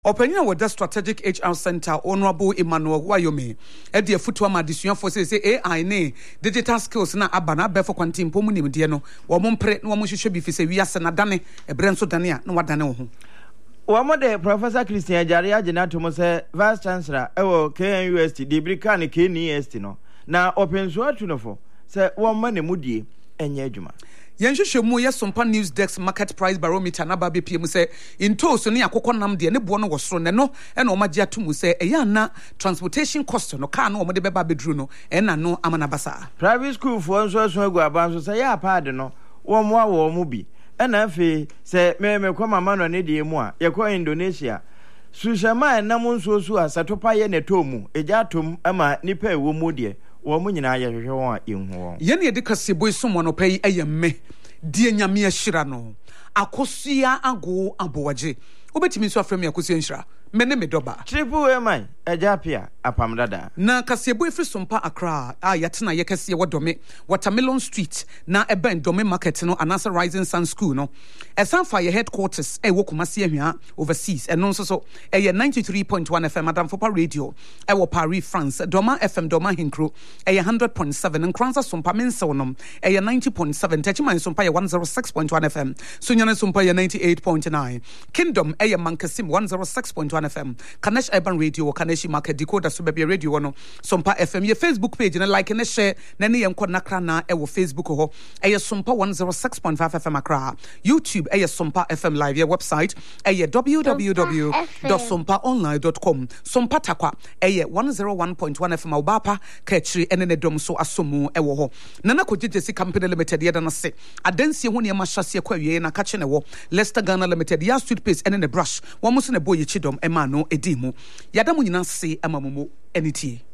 Opinion with the Strategic HR Center, Honorable Emmanuel Wayome, at the Futuama Decision for say AI ne digital skills na abana before quantum pomuni diano, or Mompre, no one should be fise, we are Senadane, a Brenso Dania, no what dano. One day, Professor Christian Jaria Genato say, Vice Chancellor, KNUST, Debricani, KNUST, now open Swatunofo, say one money moody, and Yajuma. Yansho mu ya sompa news desk market price barometer na ba BPM say in to so ne akokɔ nam de ne bo no wosoro ne no e na omagia to mu say eya na transportation cost no car no omode beba bedru no e na no amana basa private school for nso asu agu aban so say ya paade no wo mo awo mu bi e na afi say me kɔ mama no ne de mu a ye kɔ Indonesia sushama na mu nso su asatopa ye ne tomu eja tom ama nipa ewo mu de wo mu nyina ye hwehwe won a enhu ye ne de kase boy somo no pay eyemme die nyame ahira no akosua ago abowaje obetimi so afrem yakosua nhira mene me doba triple man ejapia apam dada na kasebo efri sompa Accra a yatena yekese wodome Watermelon Street na eben dome market no anasa Rising Sun School no esan fa your headquarters wo Kumasi ahua overseas eno nso so 93.1 FM Madam Fopa Radio wo Paris France Doma FM Doma Hinkro 100.7 Nkranza sompa mensewonom 90.7 Techiman sompa 106.1 FM Sunyane sompa 98.9 Kingdom Mankasim 106.1 FM Kanesh Urban Radio Kaneshi Market Decoder so baby radio no Sompa FM your Facebook page na like and share na ne yem nakra na e wo Facebook ho Sompa 106.5 FM Accra YouTube Sompa FM live your website www.sompaonline.com Sompa takwa 101.1 FM Obapa Ketri ene dom so asomu e wo ho Nana Kojesi Company Limited ye da na se adansie ho ne ma hyase kwa wie na ka che ne wo Leicester Ghana Limited ya toothpaste ene ne brush wo mo so ne boy chidom ema no edimu yada mu nyina se amamumu eniti